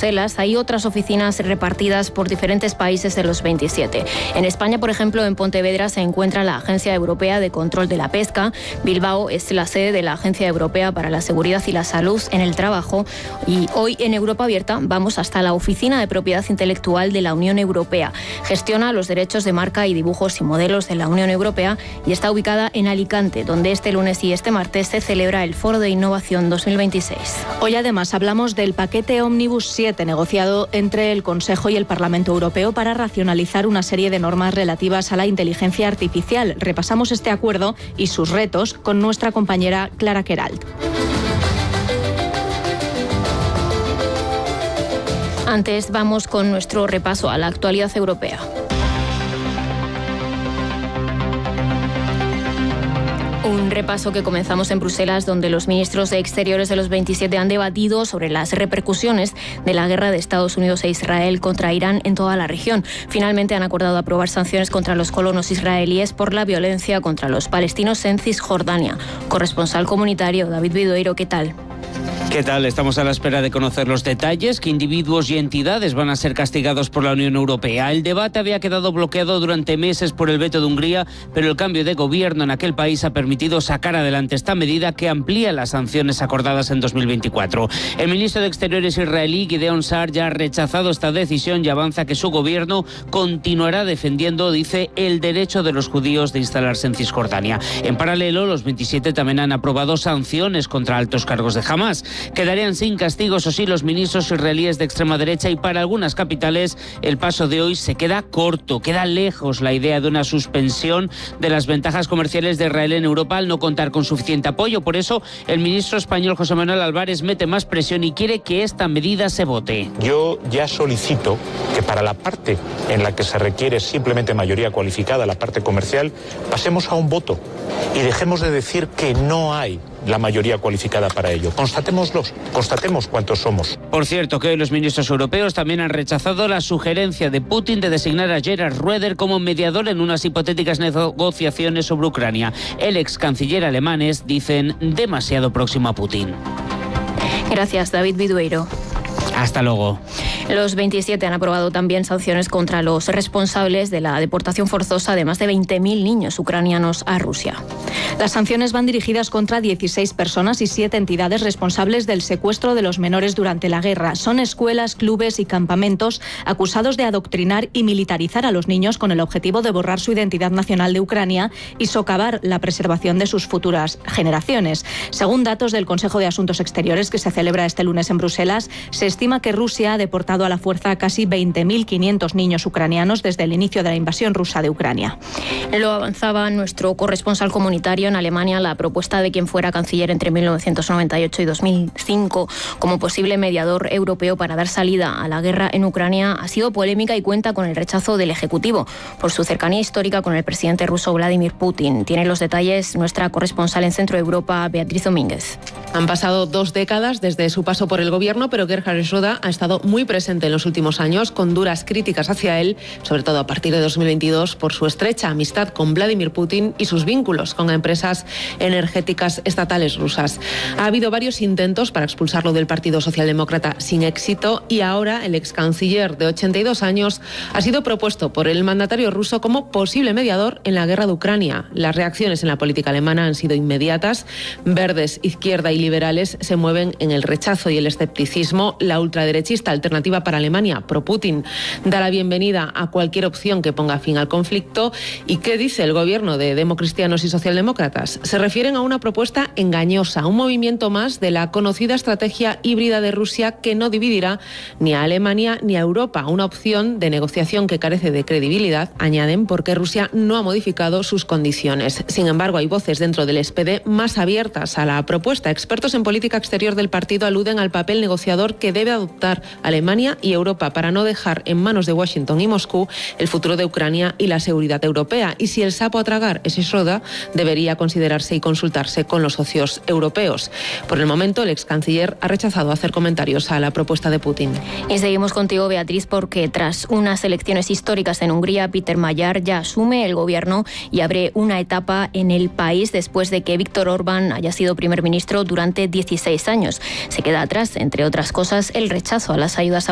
Bruselas, hay otras oficinas repartidas por diferentes países de los 27. En España, por ejemplo, en Pontevedra se encuentra la Agencia Europea de Control de la Pesca. Bilbao es la sede de la Agencia Europea para la Seguridad y la Salud en el Trabajo. Y hoy en Europa Abierta vamos hasta la Oficina de Propiedad Intelectual de la Unión Europea. Gestiona los derechos de marca y dibujos y modelos de la Unión Europea y está ubicada en Alicante, donde este lunes y este martes se celebra el Foro de Innovación 2026. Hoy además hablamos del paquete Omnibus 7 negociado entre el Consejo y el Parlamento Europeo para racionalizar una serie de normas relativas a la inteligencia artificial. Repasamos este acuerdo y sus retos con nuestra compañera Clara Queralt. Antes vamos con nuestro repaso a la actualidad europea. Un repaso que comenzamos en Bruselas, donde los ministros de Exteriores de los 27 han debatido sobre las repercusiones de la guerra de Estados Unidos e Israel contra Irán en toda la región. Finalmente han acordado aprobar sanciones contra los colonos israelíes por la violencia contra los palestinos en Cisjordania. Corresponsal comunitario David Vidueiro, ¿qué tal? ¿Qué tal? Estamos a la espera de conocer los detalles, que individuos y entidades van a ser castigados por la Unión Europea. El debate había quedado bloqueado durante meses por el veto de Hungría, pero el cambio de gobierno en aquel país ha permitido sacar adelante esta medida que amplía las sanciones acordadas en 2024. El ministro de Exteriores israelí, Gideon Sa'ar, ya ha rechazado esta decisión y avanza que su gobierno continuará defendiendo, dice, el derecho de los judíos de instalarse en Cisjordania. En paralelo, los 27 también han aprobado sanciones contra altos cargos de Hamás. Quedarían sin castigo, eso sí, los ministros israelíes de extrema derecha, y para algunas capitales el paso de hoy se queda corto, queda lejos la idea de una suspensión de las ventajas comerciales de Israel en Europa al no contar con suficiente apoyo. Por eso el ministro español José Manuel Álvarez mete más presión y quiere que esta medida se vote. Yo ya solicito que para la parte en la que se requiere simplemente mayoría cualificada, la parte comercial, pasemos a un voto y dejemos de decir que no hay la mayoría cualificada para ello. Constatemos cuántos somos. Por cierto, que hoy los ministros europeos también han rechazado la sugerencia de Putin de designar a Gerhard Schröder como mediador en unas hipotéticas negociaciones sobre Ucrania. El ex canciller alemanes dicen demasiado próximo a Putin. Gracias, David Vidueiro. Hasta luego. Los 27 han aprobado también sanciones contra los responsables de la deportación forzosa de más de 20.000 niños ucranianos a Rusia. Las sanciones van dirigidas contra 16 personas y 7 entidades responsables del secuestro de los menores durante la guerra. Son escuelas, clubes y campamentos acusados de adoctrinar y militarizar a los niños con el objetivo de borrar su identidad nacional de Ucrania y socavar la preservación de sus futuras generaciones. Según datos del Consejo de Asuntos Exteriores, que se celebra este lunes en Bruselas, se estima que Rusia ha deportado a la fuerza a casi 20.500 niños ucranianos desde el inicio de la invasión rusa de Ucrania. Lo avanzaba nuestro corresponsal comunitario en Alemania. La propuesta de quien fuera canciller entre 1998 y 2005 como posible mediador europeo para dar salida a la guerra en Ucrania ha sido polémica y cuenta con el rechazo del Ejecutivo por su cercanía histórica con el presidente ruso Vladimir Putin. Tiene los detalles nuestra corresponsal en Centro Europa, Beatriz Domínguez. Han pasado 2 décadas desde su paso por el gobierno, pero Gerhard Schröder ha estado muy presente en los últimos años, con duras críticas hacia él, sobre todo a partir de 2022, por su estrecha amistad con Vladimir Putin y sus vínculos con empresas energéticas estatales rusas. Ha habido varios intentos para expulsarlo del Partido Socialdemócrata sin éxito, y ahora el ex canciller de 82 años ha sido propuesto por el mandatario ruso como posible mediador en la guerra de Ucrania. Las reacciones en la política alemana han sido inmediatas. Verdes, izquierda y liberales se mueven en el rechazo y el escepticismo. La ultraderechista Alternativa para Alemania, pro-Putin, da la bienvenida a cualquier opción que ponga fin al conflicto. ¿Y qué dice el gobierno de democristianos y socialdemócratas? Se refieren a una propuesta engañosa, un movimiento más de la conocida estrategia híbrida de Rusia que no dividirá ni a Alemania ni a Europa. Una opción de negociación que carece de credibilidad, añaden, porque Rusia no ha modificado sus condiciones. Sin embargo, hay voces dentro del SPD más abiertas a la propuesta. Expertos en política exterior del partido aluden al papel negociador que debe adoptar Alemania y Europa para no dejar en manos de Washington y Moscú el futuro de Ucrania y la seguridad europea. Y si el sapo a tragar es Schröder, debería considerarse y consultarse con los socios europeos. Por el momento, el ex canciller ha rechazado hacer comentarios a la propuesta de Putin. Y seguimos contigo, Beatriz, porque tras unas elecciones históricas en Hungría, Péter Magyar ya asume el gobierno y abre una etapa en el país después de que Viktor Orbán haya sido primer ministro durante 16 años. Se queda atrás, entre otras cosas, el rechazo a las ayudas